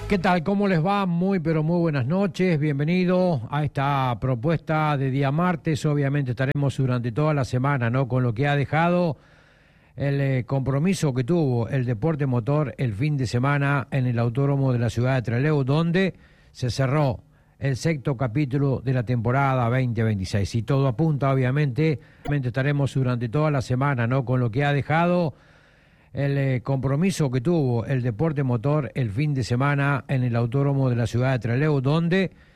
¿Qué tal? ¿Cómo les va? Muy, pero muy buenas noches. Bienvenido a esta propuesta de día martes. Obviamente estaremos durante toda la semana, ¿no? Con lo que ha dejado el compromiso que tuvo el deporte motor el fin de semana en el Autódromo de la ciudad de Trelew, donde se cerró el sexto capítulo de la temporada 2026. Y todo apunta, obviamente estaremos durante toda la semana, ¿no? Con lo que ha dejado el compromiso que tuvo el deporte motor el fin de semana en el Autódromo de la ciudad de Trelew, donde